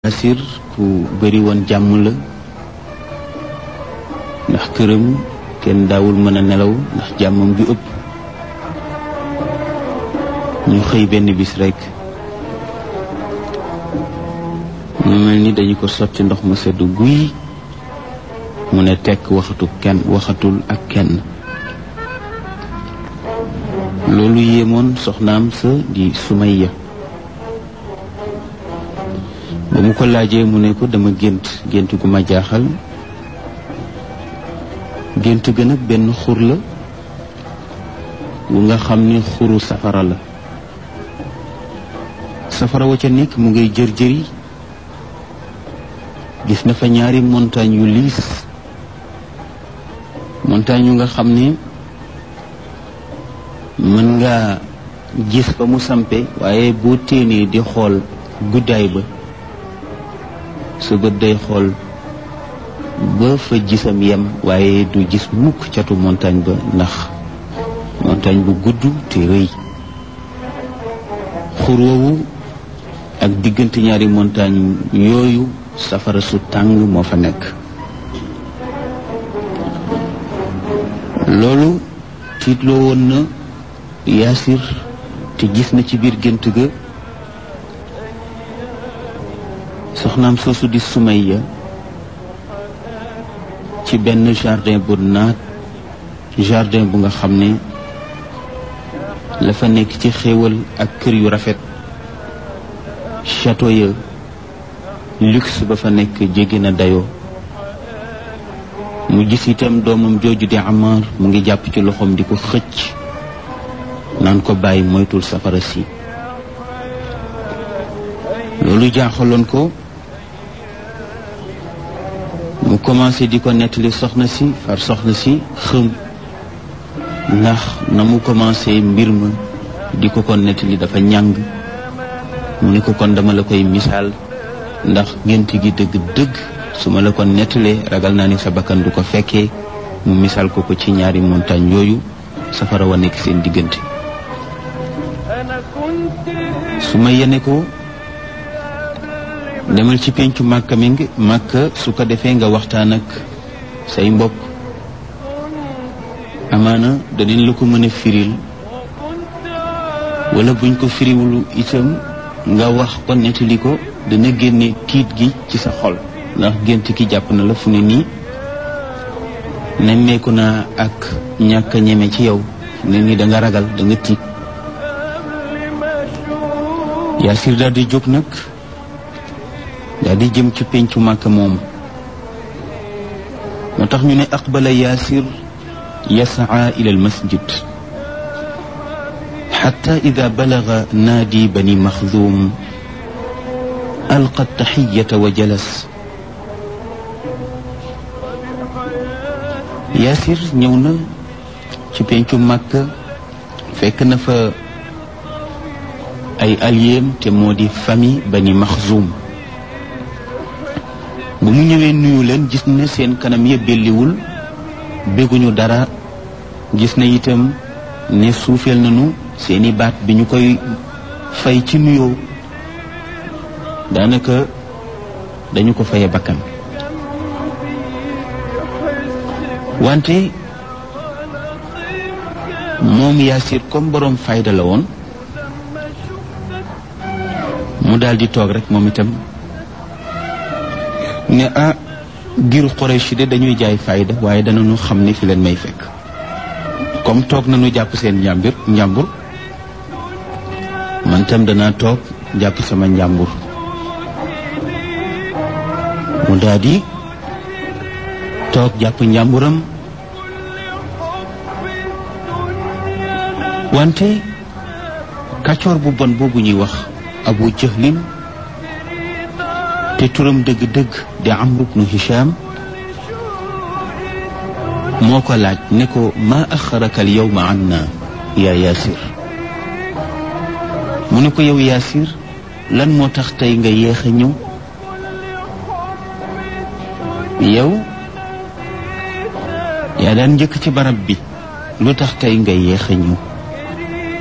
Yaasir ku bëri woon jàmm la ndax këram kenn daawul mën a nelaw ndax jàmmam ju ëpp. ñu xëy benn bis rekk mu mel ni dañu ko sotti ndox mu sedd guy mu ne tekk waxatul ak kenn. loolu yéemoon soxnaam sa di Sumayya. ba mu ko laajee mu ne ko dama gént gu ma jaaxal. gént ga nag benn xur la wu nga xam ni xuru safara la. safara wa ca nekk mu ngay jër-jëri. gis na fa ñaari montagne yu liis. montagne yu nga xam ni mën nga gis fa mu sampe waaye boo téenee di xool guddaay ba sa bët day xool ba fa gisam yem waaye du gis mukk catu montagne ba ndax montagne bu gudd te rëy. xur woowu ak diggante ñaari montagne yooyu safara su tàng moo fa nekk. loolu tiitloo woon na Yaasir te gis na ci biir gént ga soxnaam soosu di Sumayya ci benn jardin bu naat, jardin bu nga xam ne la fa nekk ci xéewal ak kër yu rafet, château ya luxe ba fa nekk jéggi na dayoo. mu gis itam doomam jooju di Amar mu ngi jàpp ci loxoom di ko xëcc naan ko bàyyi moytul safara si. loolu jaaxaloon ko mu commencé di ko nettali soxna si, far soxna si xëm ndax na mu commencé mbir ma di ko nettali dafa ñàng. mu ni ko kon dama la koy misaal ndax gént gi dëgg-dëgg su ma la ko nettalee ragal naa ni sa bakkan du ko fekkee. mu misaal ko ci ñaari montagne yooyu safara wa nekk seen diggante. su ma yene ko demal ci pencu Màkka Màkka su ko defee nga waxtaan ak say mbokk amaana danañ la ko mën a firil wala buñ ko firiwul itam nga wax ko nettali ko dana génne tiit gi ci sa xol ndax gént ki jàpp na la fu ne nii nemmeeku naa ak ñàkk a ñeme ci yow fu ne nii da nga ragal da nga tiit. Yaasir daal di jóg nag daal di jëm ci pencu Màkka moomu. moo tax ñu ne aqbala Yaasir yasaa ila al masjid xatta ida balaga naadi bani maxzuum alqa taxiyata wa jalas. Yaasir ñëw na ci pencu Màkka fekk na fa ay alliéem te moo di famille bani maxzuum. bu mu ñëwee nuyu leen gis na seen kanam ya belliwul bégguñu dara. gis na itam ne suufeel nañu seeni baat bi ñu koy fay ci nuyoo daanaka dañu ko faye bakkan. wante moom Yaasir comme boroom fayda la woon mu daal di toog rek moom itam ne giru Quraysh de dañuy jaay fayda waaye danañu xam ne fi leen may fekk. comme toog nañu jàpp seen njàmbur man tam danaa toog jàpp sama njàmbur. mu daal di toog jàpp njàmburam. wante kàccoor bu bon boobu ñuy wax Abu Jahlin te turam dëgg-dëgg di Amr ibn Hisham moo ko laaj ne ko maa axaraka al yawma anna yaa Yaasir. mu ne ko yow Yaasir lan moo tax tey nga yéex a ñëw. yow yaa daan njëkk ci barab bi lu tax tey nga yéex a ñëw.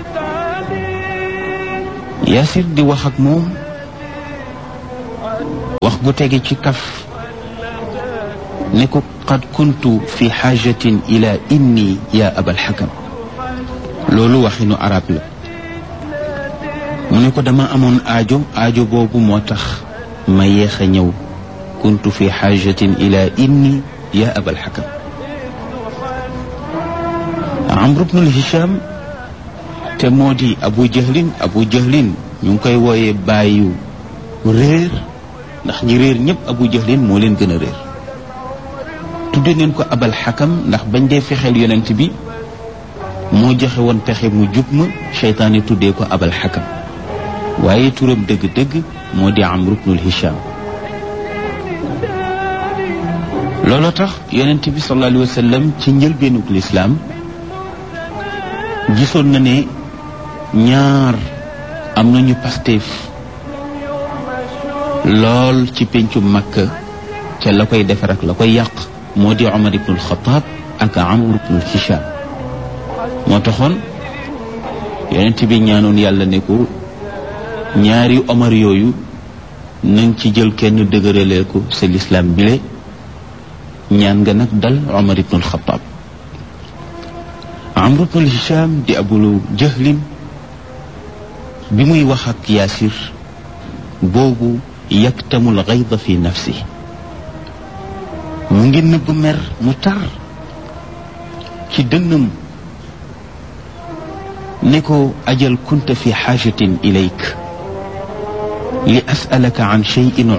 Yaasir di wax ak moom wax gu tege ci kaf ne ko qad kuntu fi xaajatin ila inni ya abal xakam loolu waxinu arab la mu ne ko dama amoon aajo boobu moo tax ma yéex a ñëw kuntu fi xaajatin ila inni ya abal xakam Amr ibn Hisham te moo di Abu Jahlin ñu ngi koy wooyee bàyyu réer ndax ñi réer ñëpp Abu Jahlin moo leen gën a réer tudde neen ko abal xakam ndax bañ dee fexeel yonent bi moo joxe woon pexe mu jub ma seytaane tuddee ko abal xakam waaye turam dëgg-dëgg moo di Amr ibn Hisham looloo tax yonent bi sallallahu alayhi wa sallam ci njëlbeenug lislaam gisoon na ne ñaar am nañu Pastef lool ci péncu Makka ca la koy defar ak la koy yàq moo di Omar ibnul Xataab ak Amr ibnul Hisham moo taxoon yonent bi ñaanoon yàlla ne ko ñaari Omar yooyu nañ ci jël kenn dëgëralee ko sa lislaam bile ñaan nga nag dal Omar ibnul Xataab Amr ibnul Hisham di Abu Jahlin bi muy wax ak Yaasir boobu yaktamul gayda fi nafsi mu ngi nëbb mer mu tar ci dënnam ne ko ajal kunta fi xaajatin ilayk li asalaka an cheyin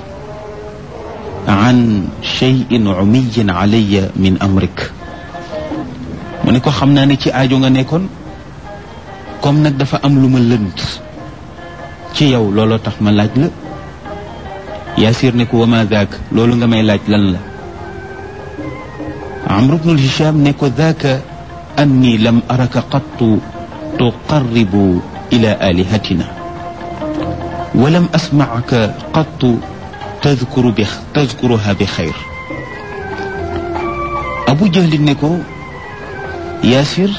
umiyin alaya min amrik mu ne ko xam naa ne ci aajo nga nekkoon comme nag dafa am lu ma lënt ci yow looloo tax ma laaj la Yaasir ne ko wa ma daak loolu nga may laaj lan la Amr ibnul Hisham ne ko daaka anni lam araka qattu tuqarribu ila alihatina wa lam asma'aka qattu tadkuruha bi xayr Abu Jahl ne ko Yaasir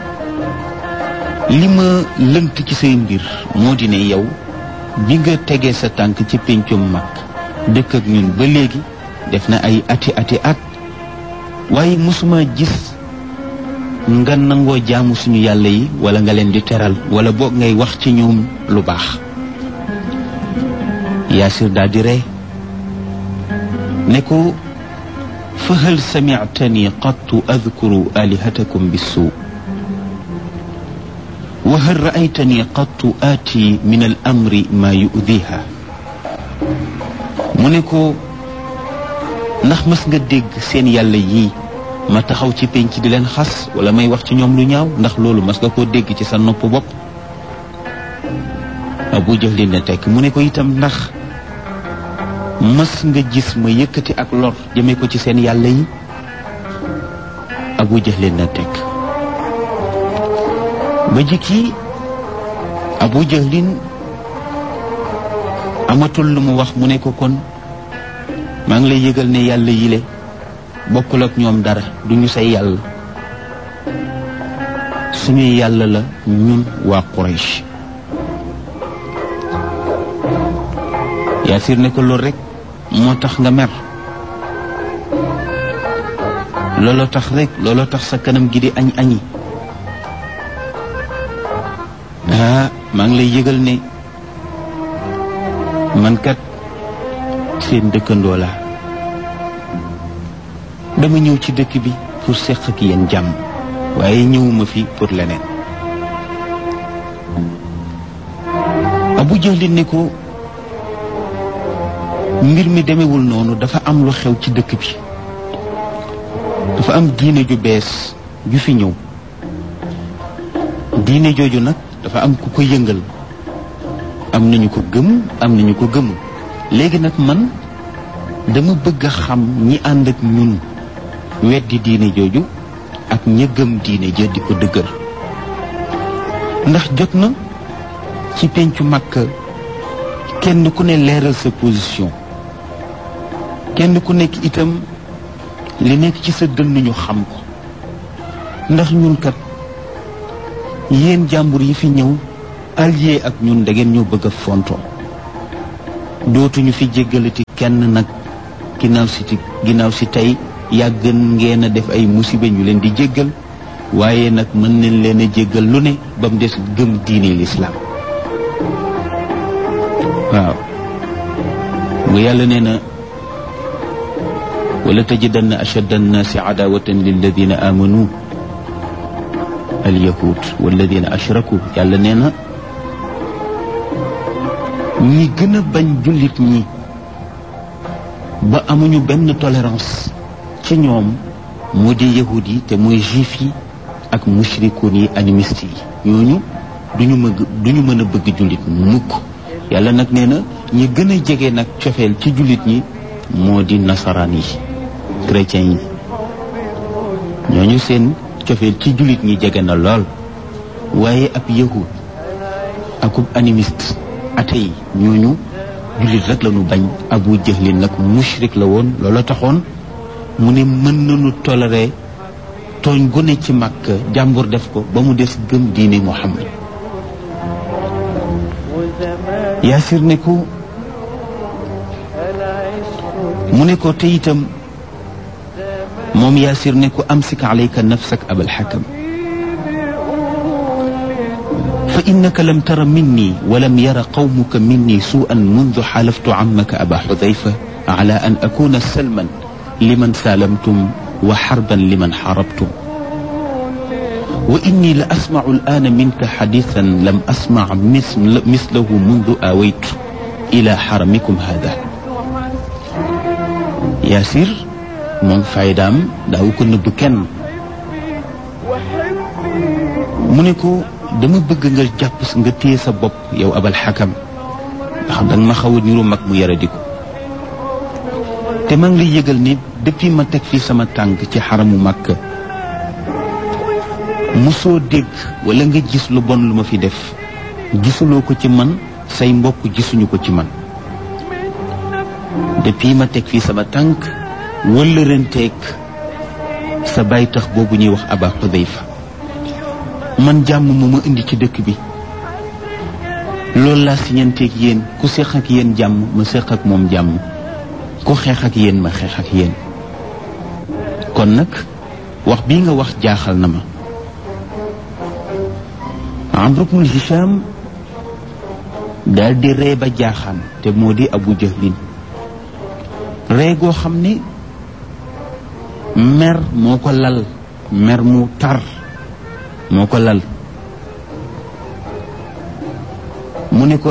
li ma lënt ci say mbir moo di ne yow bi nga tegee sa tànk ci péncum mag dëkk ak ñun ba léegi def na ay ati at waaye mosuma gis nga nangoo jaamu suñu yàlla yi wala nga leen di teral wala boog ngay wax ci ñoom lu baax Yaasir daal di ree ne ko fa hal sami'tani qattu adkuru alihatakum bissuu wa hal ra'aytani qattu aati min al amri ma yu'diha mu ne ko ndax mas nga dégg seen yàlla yii ma taxaw ci penc di leen xas wala may wax ci ñoom lu ñaaw ndax loolu mas nga koo dégg ci sa nopp bopp Abu Jahl ne tekk mu ne ko itam ndax mas nga gis ma yëkkati ak lor jëmee ko ci seen yàlla yi Abu Jahl ne tekk ba jikki Abu Jahlin amatul lu mu wax mu ne ko kon maa ngi lay yëgal ne yàlla yile bokkul ak ñoom dara duñu say yàlla suñuy yàlla la ñun waa Quraysh Yaasir ne ko loolu rek moo tax nga mer looloo tax sa kanam gi di añi maa ngi lay yëgal ne man kat seen dëkkandoo la dama ñëw ci dëkk bi pour seq ak yéen jàmm waaye ñëwuma fi pour leneen Abu Jahl ne ko mbir mi demewul noonu dafa am lu xew ci dëkk bi dafa am diine ju bees ju fi ñëw diine jooju nag dafa am ku ko yëngal am nañu ko gëm am nañu ko gëmul léegi nag man dama bëgg a xam ñi ànd ak ñun weddi diine jooju ak ña gëm diine ja di ko dëgër ndax jot na ci pencu Makka kenn ku ne leeral sa position kenn ku nekk itam li nekk ci sa dënn ñu xam ko ndax ñun kat yéen jàmbur yi fi ñëw allié ak ñun da ngeen ñoo bëgg a fontoo dootuñu fi jéggalati kenn nag ginnaaw si tey yàgg ngeen a def ay musiba ñu leen di jéggal waaye nag mën nañ leen a jéggal lu ne ba mu des gëm diine lislaam waaw bu yàlla nee na wala tajidanna ashadda annaasi adawatan lilladina amanu alyahud walladina ashraku yàlla nee na ñi gën a bañ jullit ñi ba amuñu benn tolérance ci ñoom moo di yahud yi te mooy juif yi ak mushrikoon yi animiste yi ñooñu duñu mën a bëgg jullit mukk yàlla nag nee na ñi gën a jege nag cofeel ci jullit ñi moo di nasaraan yi chrétiens yi ñooñu seen cofeel ci jullit ñi jege na lool waaye ab yahud akub animiste ate yi ñooñu jullit rek la ñu bañ. Abu Jahlin nag mushrik la woon loola taxoon mu ne mën nañu toléré tooñ gu ne ci Makka jàmbur def ko ba mu des gëm diine Muhammad. Yaasir ne ko mu ne ko te itam moom Yaasir ne ko amsik alayka nafsak abal xakam fa innaka lam tara minni walam yara qawmuka minni suu'an mundu xaalaftu ammaka aba xudayfa ala an akuna salman liman saalamtum wa xarban liman xarabtum wa inni la asmacu al'aana minka xadiisan lam asmac mislahu mundu aawaytu ila xaramikum haada. Yaasir moom faydaam daaw ko nëbb kenn mu ne ko dama bëgg nga jàpp nga téye sa bopp yow abal xakam ndax danga ma xaw a niru mag mu yara di ko te maa ngi lay yëgal ni depuis ma teg fii sama tànk ci xaramu Makka mosoo dégg wala nga gis lu bon lu ma fi def gisuloo ko ci man say mbokk gisuñu ko ci man depuis ma teg fii sama tànk wala renteeg sa baay tax boobu ñuy wax Aba Xudayfa man jàmm moo ma indi ci dëkk bi loolu laa siñanteeg yéen ku seq ak yéen jàmm ma seq ak moom jàmm ku xeex ak yéen ma xeex ak yéen kon nag wax bii nga wax jaaxal na ma. Amr ibn Hisham daal di ree ba jaaxaan te moo di Abu Jahlin ree goo xam ne mer moo ko lal mer mu tar moo ko lal mu ne ko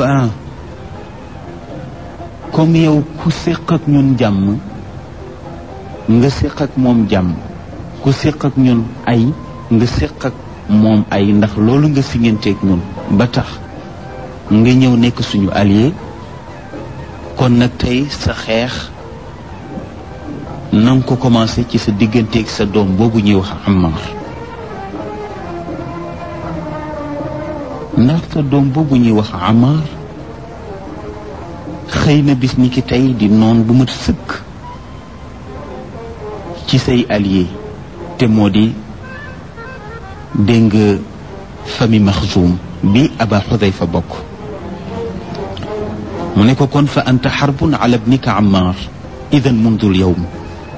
comme yow ku séq ak ñun jàmm nga séq ak moom jàmm ku séq ak ñun ay nga séq ak moom ay ndax loolu nga siñanteeg ñun ba tax nga ñëw nekk suñu allié kon nag tey sa xeex na nga ko commencé ci sa digganteeg sa doom boobu ñuy wax Ammar ndax sa doom boobu ñuy wax Ammar xëy na bis ni ki tey di noon bu mat sëkk ci say allié te moo di dégg nga famille Maxzum bi Aba Xudayfa bokk mu ne ko kon fa anta xarbun ala ibnika Ammar idan mundu lyawm.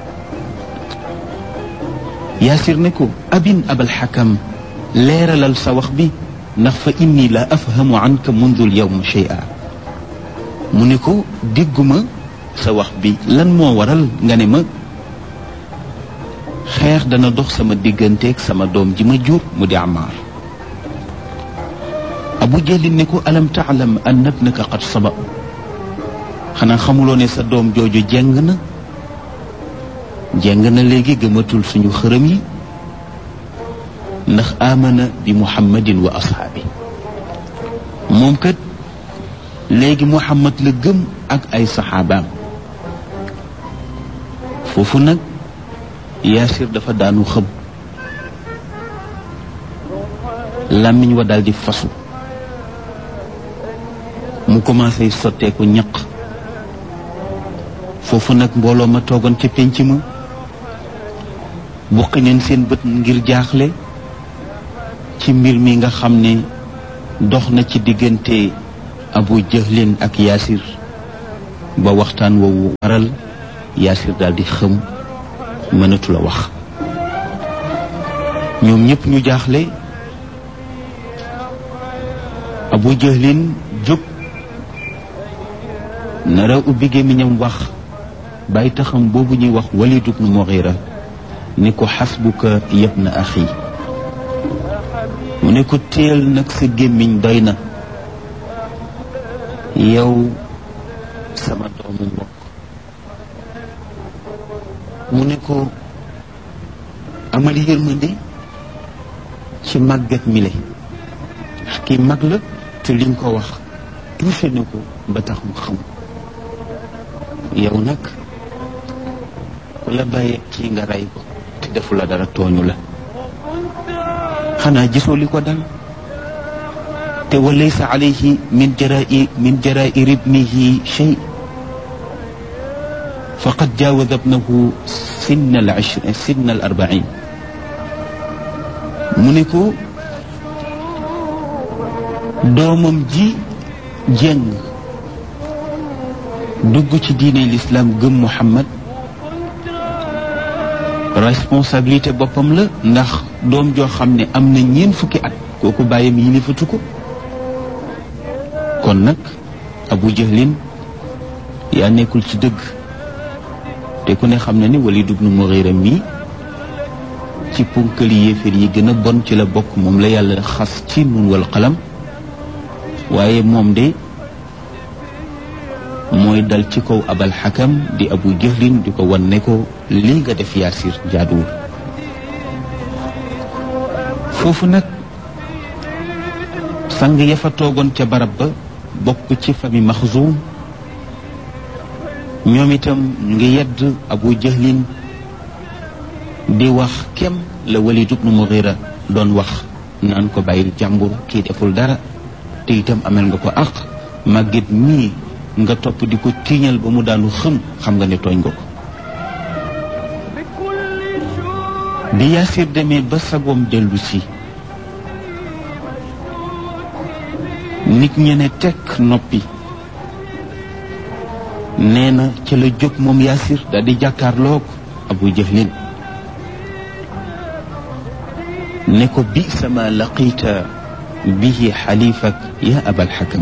Yaasir ne ko abin abal xakam leeralal sa wax bi ndax fa inni la afhamu anka mundu lyawm shay'a mu ne ko dégguma sa wax bi lan moo waral nga ne ma xeex dana dox sama digganteeg sama doom ji ma jur mu di Ammar. Abu Jahlin ne ko alam taalam anna ibnaka qad saba xanaa xamuloo ne sa doom jooju jeng na léegi gëmatul suñu xërëm yi ndax amana bi muhammadin wa ashaabi moom kat léegi muhammad la gëm ak ay saxaabaam. foofu nag Yaasir dafa daanu xëm làmmiñ wa daal di fasu mu commencé sotteeku ñaq. foofu nag mbooloo ma toogoon ca pénc ma buqi neen seen bët ngir jaaxle ci mbir mi nga xam ne dox na ci diggante Abu Jahlin ak Yaasir ba waxtaan woowu waral Yaasir daal di xëm mënatu la wax. ñoom ñëpp ñu jaaxle. Abu Jahlin jóg nara ubbi gémmiñam wax bàyyi taxam boobu ñuy wax Walid ibn Mughira ni ko xasbuka yabna axi, mu ne ko teel nag sa gémmiñ doy na, yow sama doomu mbokk. mu ne ko amal yërmande ci màggat mi le, kii mag la te liñ ko wax touché na ko ba tax mu xam. yow nag ku la bàyyee kii nga rey ko te defu la dara, tooñu la. xanaa gisoo li ko dal te wa laysa alayhi min jaraa'ir ibnihi shay, faqad jaawaza ibnahu sinna al-40. mu ne ko doomam ji jeng dugg ci diine l'islam gëm Muhammad responsabilité boppam la, ndax doom joo xam ne am na 4 fukki at kooku bàyyam yilifatu ko. kon nag Abu Jahlin yaa nekkul ci dëgg, te ku ne xam na ni Walid ibn Mughira mi ci punkali yéeféer yi gën a bon ci la bokk. moom la yàlla xas ci Nuun wal Qalam, waaye moom de mooy dal ci kaw Abal Hakam di Abu Jahlin di ko wan ne ko lii nga def Yaasir jaaduwul. foofu nag sang ya fa toogoon ca barab ba bokk ci famille Maxzum, ñoom itam ñu ngi yedd Abu Jahlin di wax kem la Walid ibn Mughira doon wax naan ko bàyyil jàmbur, kii deful dara te itam amel nga ko àq. màgget mii nga topp di ko tiiñal ba mu daanu xam nga ne tooñ nga ko. bi Yaasir demee ba sagoom dellu si, nit ñe ne tekk noppi. nee na ca la jóg moom Yaasir daal di jàkkaarloog Abu Jahlin ne ko bi sama laqita bihi xalifak ya Abal Hakam,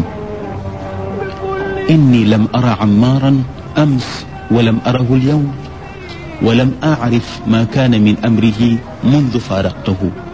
inni lam ara Ammaaran ams walam arahu alyawm walam aarif ma kaana min amrihi mundu faaraqtahu.